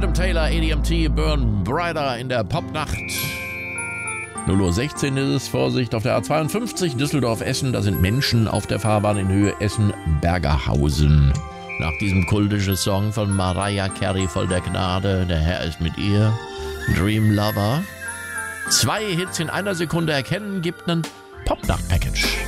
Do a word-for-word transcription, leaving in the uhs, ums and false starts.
Adam Taylor, A D M T, Burn Brighter in der Popnacht. null Uhr sechzehn ist es, Vorsicht, auf der A zweiundfünfzig Düsseldorf-Essen, da sind Menschen auf der Fahrbahn in Höhe Essen-Bergerhausen. Nach diesem kultischen Song von Mariah Carey, voll der Gnade, der Herr ist mit ihr, Dream Lover. Zwei Hits in einer Sekunde erkennen, gibt einen Popnacht-Package.